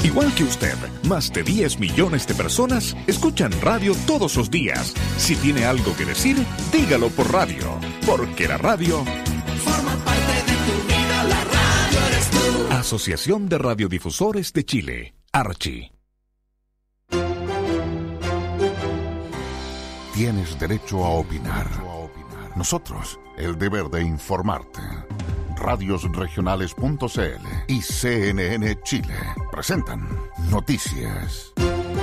Igual que usted, más de 10 millones de personas escuchan radio todos los días. Si tiene algo que decir, dígalo por radio, porque la radio forma parte de tu vida, la radio eres tú. Asociación de Radiodifusores de Chile, ARCHI. Tienes derecho a opinar. Nosotros, el deber de informarte. Radiosregionales.cl y CNN Chile presentan Noticias.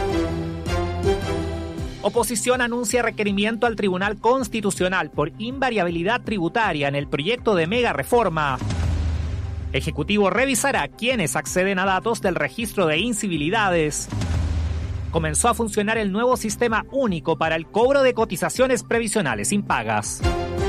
Oposición anuncia requerimiento al Tribunal Constitucional por invariabilidad tributaria en el proyecto de mega reforma. Ejecutivo revisará quiénes acceden a datos del registro de incivilidades. Comenzó a funcionar el nuevo sistema único para el cobro de cotizaciones previsionales impagas.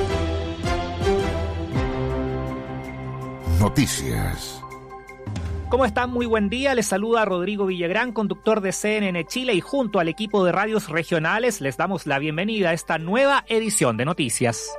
Noticias. ¿Cómo están? Muy buen día. Les saluda Rodrigo Villagrán, conductor de CNN Chile, y junto al equipo de radios regionales les damos la bienvenida a esta nueva edición de Noticias.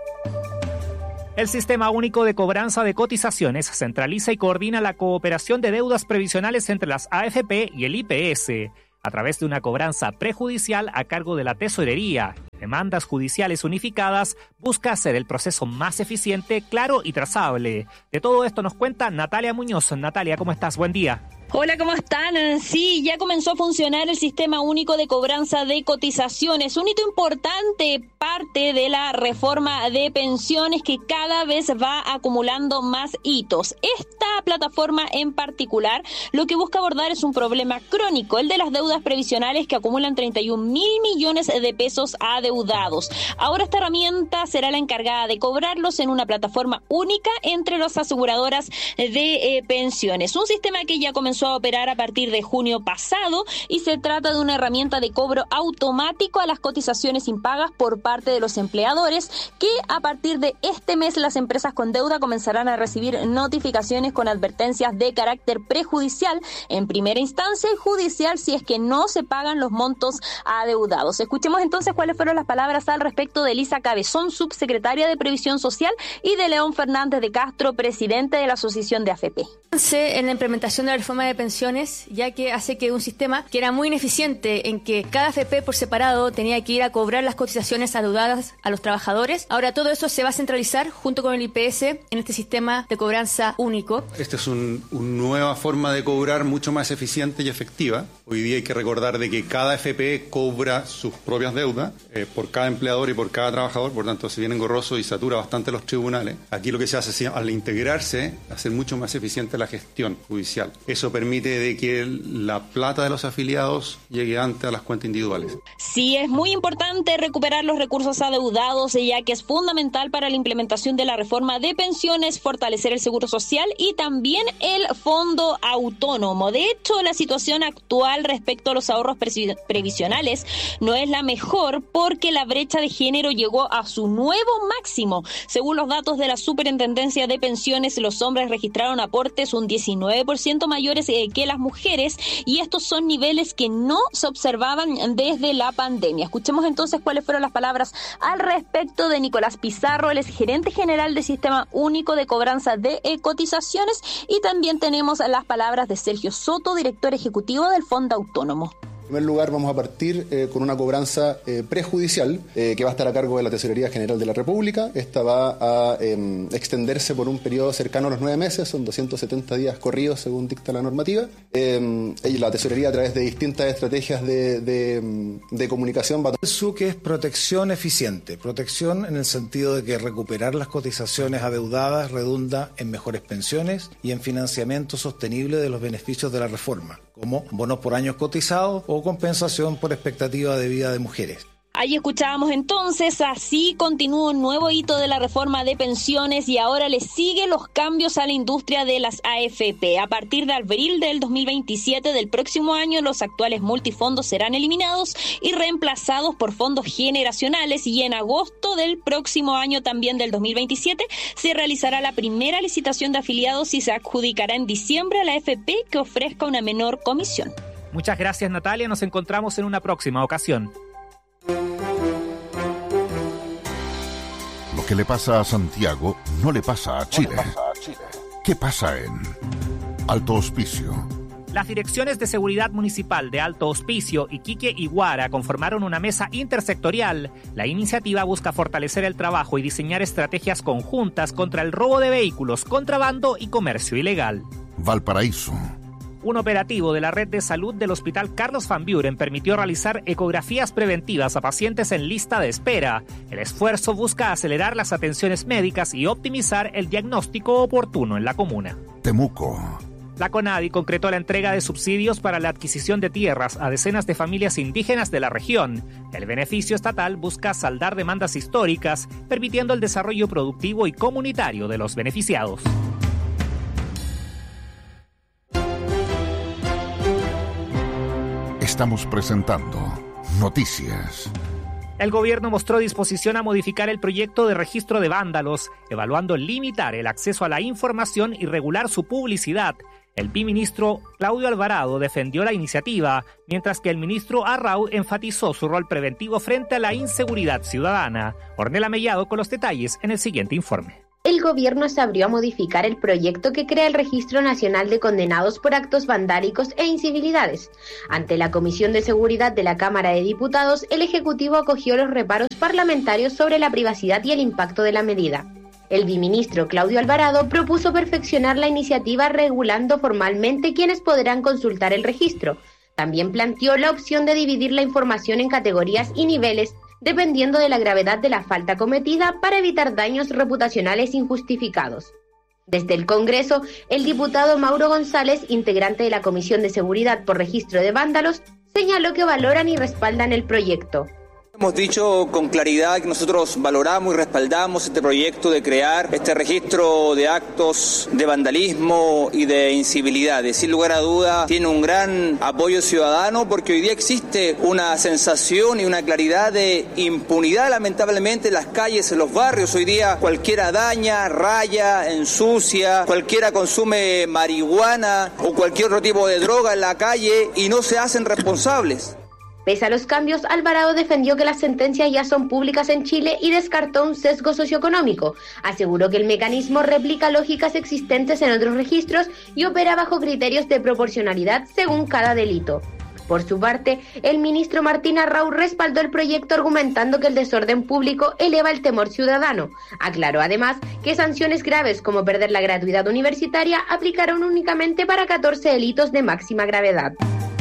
El Sistema Único de Cobranza de Cotizaciones centraliza y coordina la cooperación de deudas previsionales entre las AFP y el IPS, a través de una cobranza prejudicial a cargo de la Tesorería. Demandas judiciales unificadas, busca hacer el proceso más eficiente, claro y trazable. De todo esto nos cuenta Natalia Muñoz. Natalia, ¿cómo estás? Buen día. Hola, ¿cómo están? Sí, ya comenzó a funcionar el Sistema Único de Cobranza de Cotizaciones, un hito importante, parte de la reforma de pensiones que cada vez va acumulando más hitos. Esta plataforma en particular lo que busca abordar es un problema crónico, el de las deudas previsionales que acumulan 31.000 millones de pesos adeudados. Ahora esta herramienta será la encargada de cobrarlos en una plataforma única entre las aseguradoras de pensiones. Un sistema que ya comenzó a operar a partir de junio pasado y se trata de una herramienta de cobro automático a las cotizaciones impagas por parte de los empleadores, que a partir de este mes las empresas con deuda comenzarán a recibir notificaciones con advertencias de carácter prejudicial en primera instancia y judicial si es que no se pagan los montos adeudados. Escuchemos entonces cuáles fueron las palabras al respecto de Elisa Cabezón, subsecretaria de Previsión Social, y de León Fernández de Castro, presidente de la Asociación de AFP. En la implementación de la reforma de pensiones, ya que hace que un sistema que era muy ineficiente en que cada AFP por separado tenía que ir a cobrar las cotizaciones adeudadas a los trabajadores, ahora todo eso se va a centralizar junto con el IPS en este sistema de cobranza único. Esta es una nueva forma de cobrar mucho más eficiente y efectiva. Hoy día hay que recordar de que cada AFP cobra sus propias deudas por cada empleador y por cada trabajador, por tanto se viene engorroso y satura bastante los tribunales. Aquí lo que se hace es, al integrarse, hacer mucho más eficiente la gestión judicial. Eso permite de que la plata de los afiliados llegue antes a las cuentas individuales. Sí, es muy importante recuperar los recursos adeudados, ya que es fundamental para la implementación de la reforma de pensiones, fortalecer el seguro social y también el fondo autónomo. De hecho, la situación actual respecto a los ahorros previsionales no es la mejor porque la brecha de género llegó a su nuevo máximo. Según los datos de la Superintendencia de Pensiones, los hombres registraron aportes un 19% mayores que las mujeres, y estos son niveles que no se observaban desde la pandemia. Escuchemos entonces cuáles fueron las palabras al respecto de Nicolás Pizarro, él es gerente general del Sistema Único de Cobranza de Cotizaciones, y también tenemos las palabras de Sergio Soto, director ejecutivo del Fondo Autónomo. En primer lugar, vamos a partir con una cobranza prejudicial que va a estar a cargo de la Tesorería General de la República. Esta va a extenderse por un periodo cercano a los 9 meses, son 270 días corridos según dicta la normativa. Y la Tesorería, a través de distintas estrategias de comunicación, va a... Eso que es protección eficiente, protección en el sentido de que recuperar las cotizaciones adeudadas redunda en mejores pensiones y en financiamiento sostenible de los beneficios de la reforma, como bonos por años cotizados o compensación por expectativa de vida de mujeres. Ahí escuchábamos entonces, así continúa un nuevo hito de la reforma de pensiones y ahora le sigue los cambios a la industria de las AFP. A partir de abril del 2027 del próximo año, los actuales multifondos serán eliminados y reemplazados por fondos generacionales, y en agosto del próximo año, también del 2027, se realizará la primera licitación de afiliados y se adjudicará en diciembre a la AFP que ofrezca una menor comisión. Muchas gracias, Natalia. Nos encontramos en una próxima ocasión. Lo que le pasa a Santiago no le pasa a Chile. ¿Qué pasa en Alto Hospicio, Las direcciones de seguridad municipal de Alto Hospicio, Iquique y Huara conformaron una mesa intersectorial. La iniciativa busca fortalecer el trabajo y diseñar estrategias conjuntas contra el robo de vehículos, contrabando y comercio ilegal. Valparaíso. Un operativo de la red de salud del Hospital Carlos Van Buren permitió realizar ecografías preventivas a pacientes en lista de espera. El esfuerzo busca acelerar las atenciones médicas y optimizar el diagnóstico oportuno en la comuna. Temuco. La CONADI concretó la entrega de subsidios para la adquisición de tierras a decenas de familias indígenas de la región. El beneficio estatal busca saldar demandas históricas, permitiendo el desarrollo productivo y comunitario de los beneficiados. Estamos presentando Noticias. El gobierno mostró disposición a modificar el proyecto de registro de vándalos, evaluando limitar el acceso a la información y regular su publicidad. El biministro Claudio Alvarado defendió la iniciativa, mientras que el ministro Arrau enfatizó su rol preventivo frente a la inseguridad ciudadana. Ornella Mellado con los detalles en el siguiente informe. El gobierno se abrió a modificar el proyecto que crea el Registro Nacional de Condenados por Actos Vandálicos e Incivilidades. Ante la Comisión de Seguridad de la Cámara de Diputados, el Ejecutivo acogió los reparos parlamentarios sobre la privacidad y el impacto de la medida. El biministro Claudio Alvarado propuso perfeccionar la iniciativa regulando formalmente quiénes podrán consultar el registro. También planteó la opción de dividir la información en categorías y niveles, dependiendo de la gravedad de la falta cometida para evitar daños reputacionales injustificados. Desde el Congreso, el diputado Mauro González, integrante de la Comisión de Seguridad por Registro de Vándalos, señaló que valoran y respaldan el proyecto. Hemos dicho con claridad que nosotros valoramos y respaldamos este proyecto de crear este registro de actos de vandalismo y de incivilidades. Sin lugar a duda tiene un gran apoyo ciudadano porque hoy día existe una sensación y una claridad de impunidad lamentablemente en las calles, en los barrios. Hoy día cualquiera daña, raya, ensucia, cualquiera consume marihuana o cualquier otro tipo de droga en la calle y no se hacen responsables. Pese a los cambios, Alvarado defendió que las sentencias ya son públicas en Chile y descartó un sesgo socioeconómico. Aseguró que el mecanismo replica lógicas existentes en otros registros y opera bajo criterios de proporcionalidad según cada delito. Por su parte, el ministro Martín Arrau respaldó el proyecto argumentando que el desorden público eleva el temor ciudadano. Aclaró además que sanciones graves como perder la gratuidad universitaria aplicaron únicamente para 14 delitos de máxima gravedad.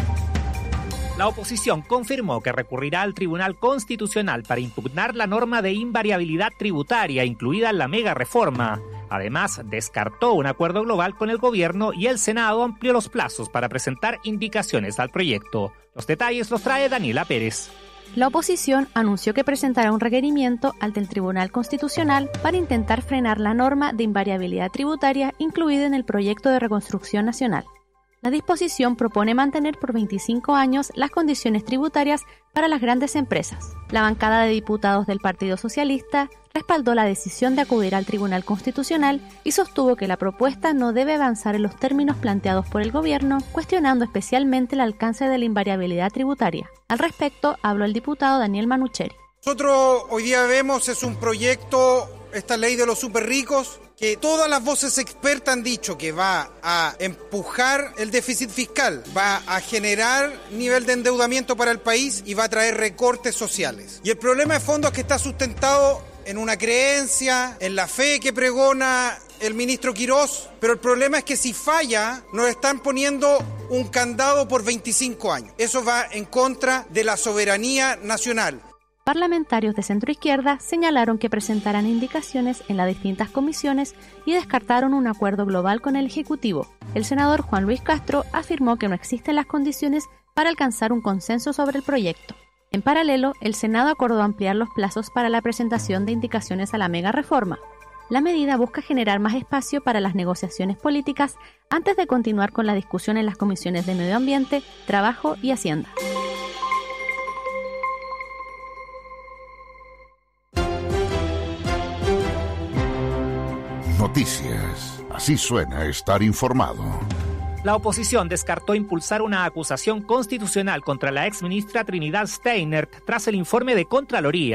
La oposición confirmó que recurrirá al Tribunal Constitucional para impugnar la norma de invariabilidad tributaria incluida en la mega reforma. Además, descartó un acuerdo global con el gobierno y el Senado amplió los plazos para presentar indicaciones al proyecto. Los detalles los trae Daniela Pérez. La oposición anunció que presentará un requerimiento ante el Tribunal Constitucional para intentar frenar la norma de invariabilidad tributaria incluida en el proyecto de reconstrucción nacional. La disposición propone mantener por 25 años las condiciones tributarias para las grandes empresas. La bancada de diputados del Partido Socialista respaldó la decisión de acudir al Tribunal Constitucional y sostuvo que la propuesta no debe avanzar en los términos planteados por el gobierno, cuestionando especialmente el alcance de la invariabilidad tributaria. Al respecto, habló el diputado Daniel Manucheri. Nosotros hoy día vemos es un proyecto, esta ley de los súper ricos, que todas las voces expertas han dicho que va a empujar el déficit fiscal, va a generar nivel de endeudamiento para el país y va a traer recortes sociales. Y el problema de fondo es que está sustentado en una creencia, en la fe que pregona el ministro Quirós, pero el problema es que si falla, nos están poniendo un candado por 25 años. Eso va en contra de la soberanía nacional. Parlamentarios de centroizquierda señalaron que presentarán indicaciones en las distintas comisiones y descartaron un acuerdo global con el Ejecutivo. El senador Juan Luis Castro afirmó que no existen las condiciones para alcanzar un consenso sobre el proyecto. En paralelo, el Senado acordó ampliar los plazos para la presentación de indicaciones a la mega reforma. La medida busca generar más espacio para las negociaciones políticas antes de continuar con la discusión en las comisiones de Medio Ambiente, Trabajo y Hacienda. Noticias. Así suena estar informado. La oposición descartó impulsar una acusación constitucional contra la exministra Trinidad Steinert tras el informe de Contraloría.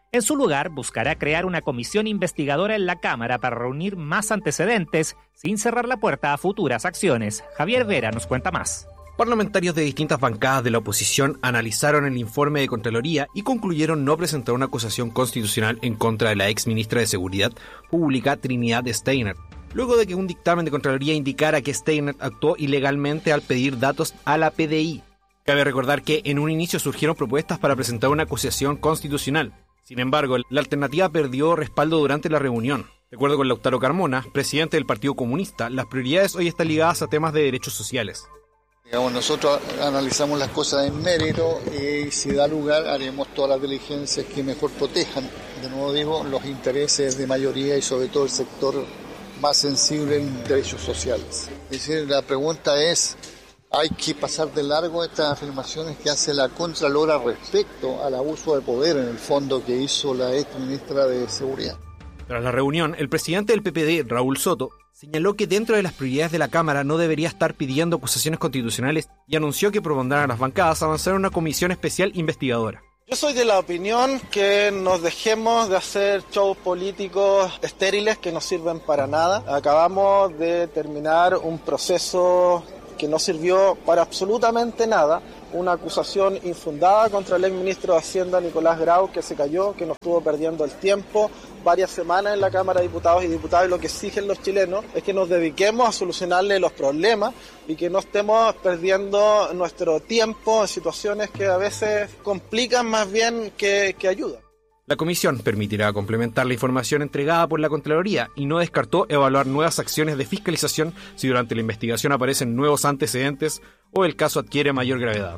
En su lugar, buscará crear una comisión investigadora en la Cámara para reunir más antecedentes sin cerrar la puerta a futuras acciones. Javier Vera nos cuenta más. Parlamentarios de distintas bancadas de la oposición analizaron el informe de Contraloría y concluyeron no presentar una acusación constitucional en contra de la ex ministra de Seguridad Pública Trinidad Steiner, luego de que un dictamen de Contraloría indicara que Steiner actuó ilegalmente al pedir datos a la PDI. Cabe recordar que en un inicio surgieron propuestas para presentar una acusación constitucional. Sin embargo, la alternativa perdió respaldo durante la reunión. De acuerdo con Lautaro Carmona, presidente del Partido Comunista, las prioridades hoy están ligadas a temas de derechos sociales. Nosotros analizamos las cosas en mérito y si da lugar haremos todas las diligencias que mejor protejan, de nuevo digo, los intereses de mayoría y sobre todo el sector más sensible en derechos sociales. Es decir, la pregunta es, ¿hay que pasar de largo estas afirmaciones que hace la Contralora respecto al abuso de poder en el fondo que hizo la ex ministra de Seguridad? Tras la reunión, el presidente del PPD, Raúl Soto, señaló que dentro de las prioridades de la Cámara no debería estar pidiendo acusaciones constitucionales y anunció que propondrán a las bancadas avanzar en una comisión especial investigadora. Yo soy de la opinión que nos dejemos de hacer shows políticos estériles que no sirven para nada. Acabamos de terminar un proceso que no sirvió para absolutamente nada, una acusación infundada contra el exministro de Hacienda Nicolás Grau, que se cayó, que nos estuvo perdiendo el tiempo varias semanas en la Cámara de Diputados y Diputadas, y lo que exigen los chilenos es que nos dediquemos a solucionarle los problemas y que no estemos perdiendo nuestro tiempo en situaciones que a veces complican más bien que ayudan. La comisión permitirá complementar la información entregada por la Contraloría y no descartó evaluar nuevas acciones de fiscalización si durante la investigación aparecen nuevos antecedentes o el caso adquiere mayor gravedad.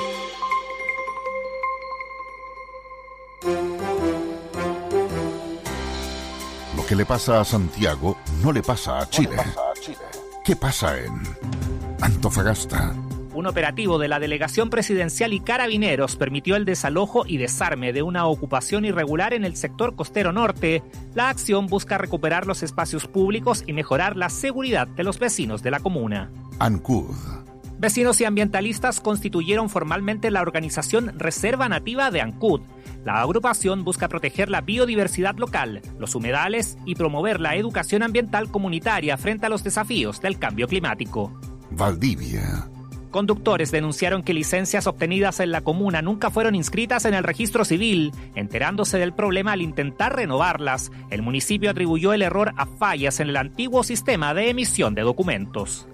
Lo que le pasa a Santiago no le pasa a Chile. ¿Qué pasa en Antofagasta? Un operativo de la Delegación Presidencial y Carabineros permitió el desalojo y desarme de una ocupación irregular en el sector costero norte. La acción busca recuperar los espacios públicos y mejorar la seguridad de los vecinos de la comuna. Ancud. Vecinos y ambientalistas constituyeron formalmente la organización Reserva Nativa de Ancud. La agrupación busca proteger la biodiversidad local, los humedales y promover la educación ambiental comunitaria frente a los desafíos del cambio climático. Valdivia. Conductores denunciaron que licencias obtenidas en la comuna nunca fueron inscritas en el registro civil. Enterándose del problema al intentar renovarlas, el municipio atribuyó el error a fallas en el antiguo sistema de emisión de documentos.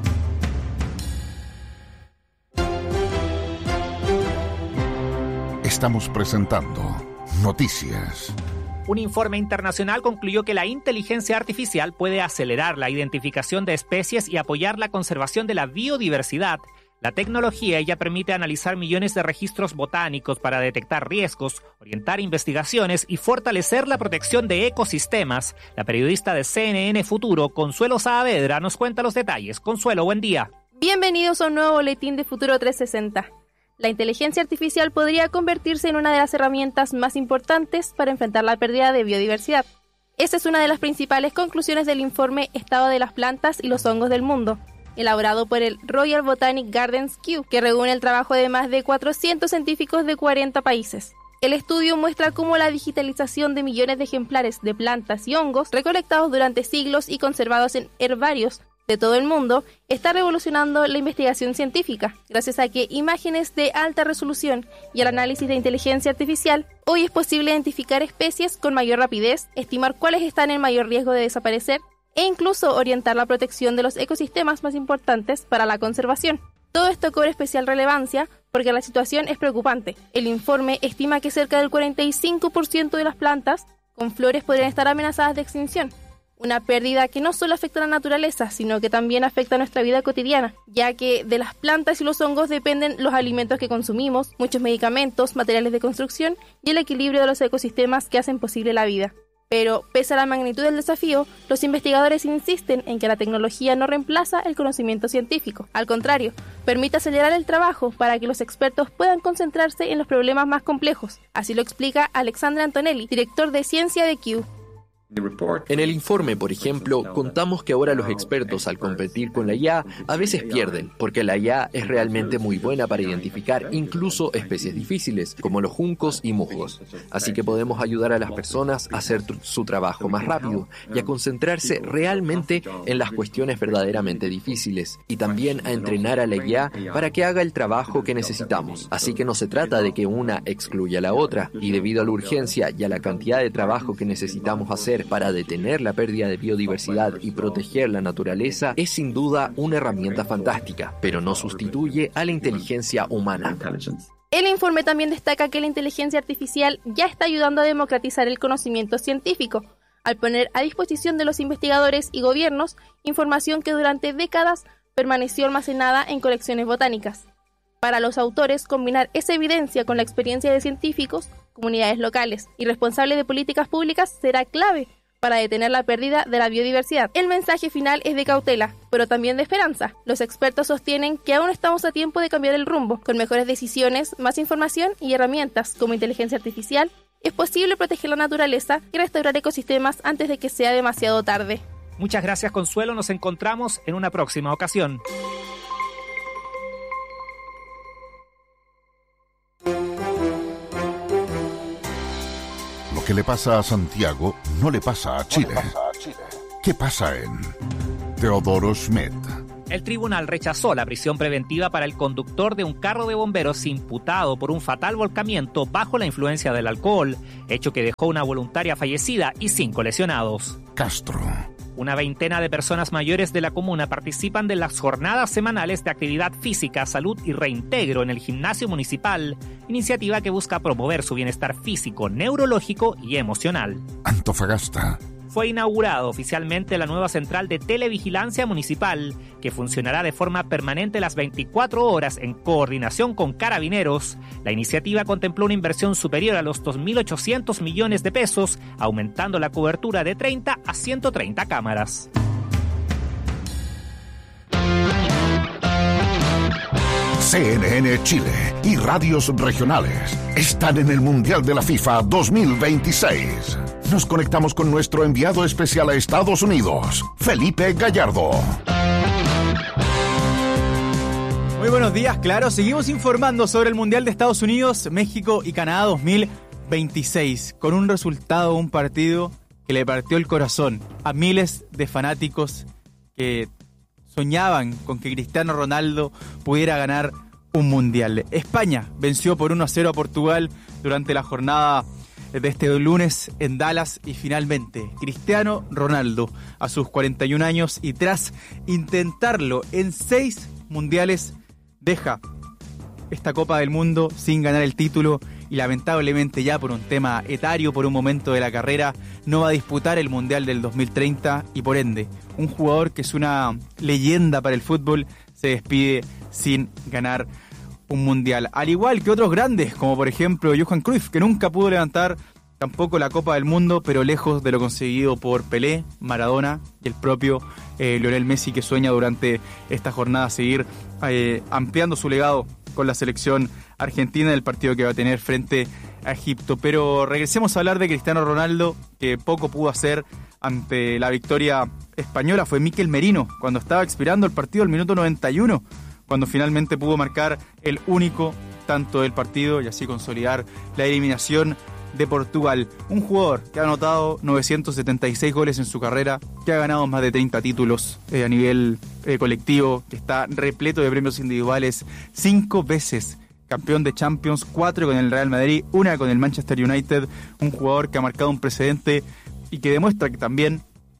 Estamos presentando Noticias. Un informe internacional concluyó que la inteligencia artificial puede acelerar la identificación de especies y apoyar la conservación de la biodiversidad. La tecnología ya permite analizar millones de registros botánicos para detectar riesgos, orientar investigaciones y fortalecer la protección de ecosistemas. La periodista de CNN Futuro, Consuelo Saavedra, nos cuenta los detalles. Consuelo, buen día. Bienvenidos a un nuevo boletín de Futuro 360. La inteligencia artificial podría convertirse en una de las herramientas más importantes para enfrentar la pérdida de biodiversidad. Esta es una de las principales conclusiones del informe Estado de las plantas y los hongos del mundo, elaborado por el Royal Botanic Gardens Kew, que reúne el trabajo de más de 400 científicos de 40 países. El estudio muestra cómo la digitalización de millones de ejemplares de plantas y hongos recolectados durante siglos y conservados en herbarios de todo el mundo está revolucionando la investigación científica, gracias a que imágenes de alta resolución y al análisis de inteligencia artificial, hoy es posible identificar especies con mayor rapidez, estimar cuáles están en mayor riesgo de desaparecer e incluso orientar la protección de los ecosistemas más importantes para la conservación. Todo esto cobra especial relevancia porque la situación es preocupante. El informe estima que cerca del 45% de las plantas con flores podrían estar amenazadas de extinción. Una pérdida que no solo afecta a la naturaleza, sino que también afecta a nuestra vida cotidiana, ya que de las plantas y los hongos dependen los alimentos que consumimos, muchos medicamentos, materiales de construcción y el equilibrio de los ecosistemas que hacen posible la vida. Pero, pese a la magnitud del desafío, los investigadores insisten en que la tecnología no reemplaza el conocimiento científico. Al contrario, permite acelerar el trabajo para que los expertos puedan concentrarse en los problemas más complejos. Así lo explica Alexandre Antonelli, director de Ciencia de Kew. En el informe, por ejemplo, contamos que ahora los expertos al competir con la IA a veces pierden, porque la IA es realmente muy buena para identificar incluso especies difíciles, como los juncos y musgos. Así que podemos ayudar a las personas a hacer su trabajo más rápido y a concentrarse realmente en las cuestiones verdaderamente difíciles, y también a entrenar a la IA para que haga el trabajo que necesitamos. Así que no se trata de que una excluya a la otra, y debido a la urgencia y a la cantidad de trabajo que necesitamos hacer para detener la pérdida de biodiversidad y proteger la naturaleza, es sin duda una herramienta fantástica, pero no sustituye a la inteligencia humana. El informe también destaca que la inteligencia artificial ya está ayudando a democratizar el conocimiento científico, al poner a disposición de los investigadores y gobiernos información que durante décadas permaneció almacenada en colecciones botánicas. Para los autores, combinar esa evidencia con la experiencia de científicos, comunidades locales y responsables de políticas públicas será clave para detener la pérdida de la biodiversidad. El mensaje final es de cautela, pero también de esperanza. Los expertos sostienen que aún estamos a tiempo de cambiar el rumbo. Con mejores decisiones, más información y herramientas como inteligencia artificial, es posible proteger la naturaleza y restaurar ecosistemas antes de que sea demasiado tarde. Muchas gracias, Consuelo. Nos encontramos en una próxima ocasión. Lo que le pasa a Santiago no le pasa a Chile. ¿Qué pasa en Teodoro Schmidt? El tribunal rechazó la prisión preventiva para el conductor de un carro de bomberos imputado por un fatal volcamiento bajo la influencia del alcohol, hecho que dejó una voluntaria fallecida y 5 lesionados. Castro. Una veintena de personas mayores de la comuna participan de las jornadas semanales de actividad física, salud y reintegro en el gimnasio municipal, iniciativa que busca promover su bienestar físico, neurológico y emocional. Antofagasta. Fue inaugurado oficialmente la nueva central de televigilancia municipal, que funcionará de forma permanente las 24 horas en coordinación con Carabineros. La iniciativa contempló una inversión superior a los 2.800 millones de pesos, aumentando la cobertura de 30 a 130 cámaras. CNN Chile y radios regionales están en el Mundial de la FIFA 2026. Nos conectamos con nuestro enviado especial a Estados Unidos, Felipe Gallardo. Muy buenos días, claro. Seguimos informando sobre el Mundial de Estados Unidos, México y Canadá 2026, con un resultado, un partido que le partió el corazón a miles de fanáticos que soñaban con que Cristiano Ronaldo pudiera ganar un Mundial. España venció por 1-0 a Portugal durante la jornada de este lunes en Dallas, y finalmente Cristiano Ronaldo, a sus 41 años y tras intentarlo en 6 mundiales, deja esta Copa del Mundo sin ganar el título, y lamentablemente ya por un tema etario, por un momento de la carrera, no va a disputar el Mundial del 2030, y por ende un jugador que es una leyenda para el fútbol se despide sin ganar un Mundial. Al igual que otros grandes, como por ejemplo Johan Cruyff, que nunca pudo levantar tampoco la Copa del Mundo, pero lejos de lo conseguido por Pelé, Maradona y el propio Lionel Messi, que sueña durante esta jornada seguir ampliando su legado con la selección argentina en el partido que va a tener frente a Egipto. Pero regresemos a hablar de Cristiano Ronaldo, que poco pudo hacer ante la victoria española. Fue Mikel Merino cuando estaba expirando el partido al minuto 91, cuando finalmente pudo marcar el único tanto del partido y así consolidar la eliminación de Portugal. Un jugador que ha anotado 976 goles en su carrera, que ha ganado más de 30 títulos a nivel colectivo, que está repleto de premios individuales, 5 veces campeón de Champions, 4 con el Real Madrid, 1 con el Manchester United. Un jugador que ha marcado un precedente y que demuestra que también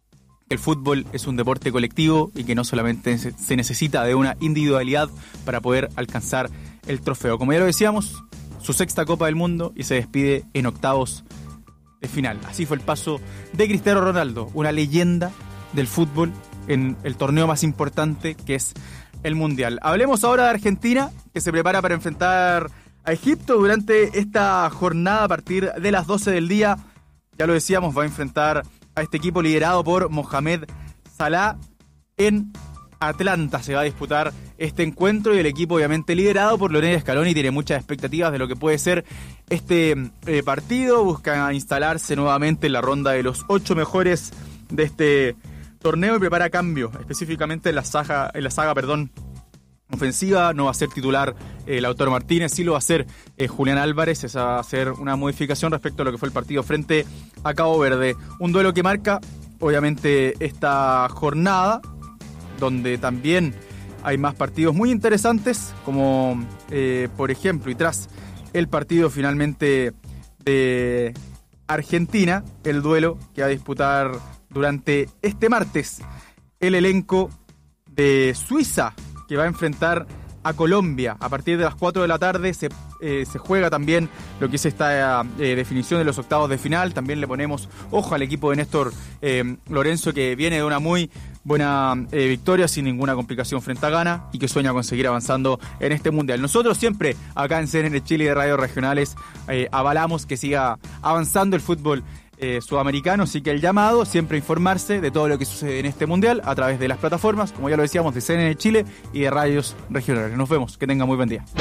el fútbol es un deporte colectivo y que no solamente se necesita de una individualidad para poder alcanzar el trofeo. Como ya lo decíamos, su 6ª Copa del Mundo, y se despide en octavos de final. Así fue el paso de Cristiano Ronaldo, una leyenda del fútbol en el torneo más importante, que es el Mundial. Hablemos ahora de Argentina, que se prepara para enfrentar a Egipto durante esta jornada a partir de las 12 del día. Ya lo decíamos, va a enfrentar a este equipo liderado por Mohamed Salah en Atlanta se va a disputar este encuentro y el equipo obviamente liderado por Lionel Scaloni tiene muchas expectativas de lo que puede ser este partido. Busca instalarse nuevamente en la ronda de los 8 mejores de este torneo y prepara cambio, específicamente en la saga ofensiva. No va a ser titular Lautaro Martínez, sí lo va a ser Julián Álvarez. Esa va a ser una modificación respecto a lo que fue el partido frente a Cabo Verde. Un duelo que marca obviamente esta jornada, donde también hay más partidos muy interesantes, como por ejemplo, y tras el partido finalmente de Argentina, el duelo que va a disputar durante este martes el elenco de Suiza, que va a enfrentar a Colombia. A partir de las 4 de la tarde se juega también lo que es esta definición de los octavos de final. También le ponemos ojo al equipo de Néstor Lorenzo, que viene de una muy buena victoria sin ninguna complicación frente a Ghana y que sueña con seguir avanzando en este mundial. Nosotros siempre acá en CNN Chile y de Radios Regionales avalamos que siga avanzando el fútbol sudamericano, así que el llamado siempre a informarse de todo lo que sucede en este mundial a través de las plataformas, como ya lo decíamos, de CNN Chile y de Radios Regionales. Nos vemos, que tengan muy buen día.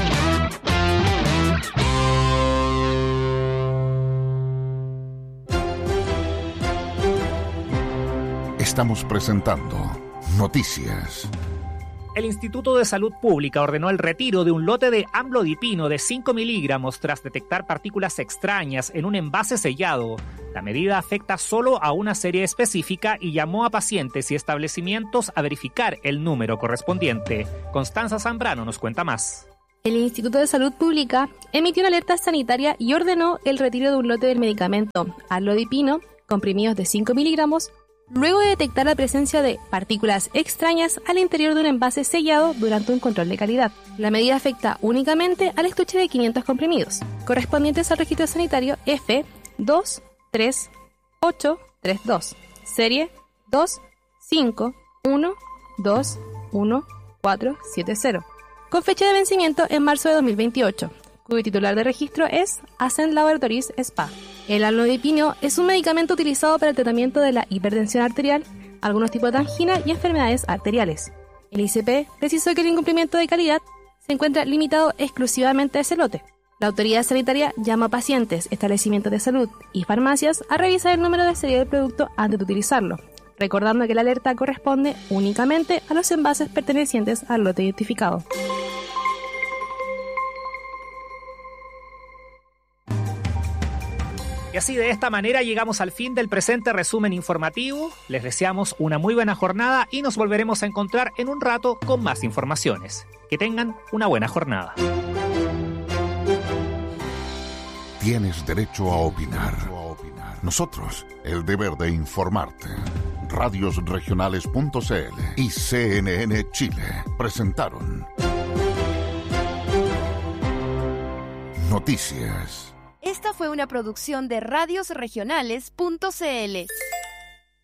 Estamos presentando Noticias. El Instituto de Salud Pública ordenó el retiro de un lote de amlodipino de 5 miligramos tras detectar partículas extrañas en un envase sellado. La medida afecta solo a una serie específica y llamó a pacientes y establecimientos a verificar el número correspondiente. Constanza Zambrano nos cuenta más. El Instituto de Salud Pública emitió una alerta sanitaria y ordenó el retiro de un lote del medicamento amlodipino, comprimidos de 5 miligramos, luego de detectar la presencia de partículas extrañas al interior de un envase sellado durante un control de calidad. La medida afecta únicamente al estuche de 500 comprimidos, correspondientes al registro sanitario F23832, serie 251121470, con fecha de vencimiento en marzo de 2028, cuyo titular de registro es Ascend Laboratories SPA. El amlodipino es un medicamento utilizado para el tratamiento de la hipertensión arterial, algunos tipos de angina y enfermedades arteriales. El ICP precisó que el incumplimiento de calidad se encuentra limitado exclusivamente a ese lote. La autoridad sanitaria llama a pacientes, establecimientos de salud y farmacias a revisar el número de serie del producto antes de utilizarlo, recordando que la alerta corresponde únicamente a los envases pertenecientes al lote identificado. Y así, de esta manera, llegamos al fin del presente resumen informativo. Les deseamos una muy buena jornada y nos volveremos a encontrar en un rato con más informaciones. Que tengan una buena jornada. Tienes derecho a opinar. Nosotros, el deber de informarte. Radiosregionales.cl y CNN Chile presentaron Noticias. Esta fue una producción de radiosregionales.cl.